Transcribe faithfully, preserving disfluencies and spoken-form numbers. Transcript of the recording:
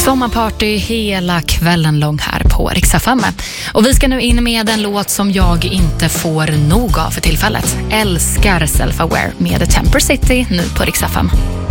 Sommarparty hela kvällen lång här på Rix F M. Och vi ska nu in med en låt som jag inte får nog av för tillfället. Älskar Self Aware med Temper City nu på Rix F M.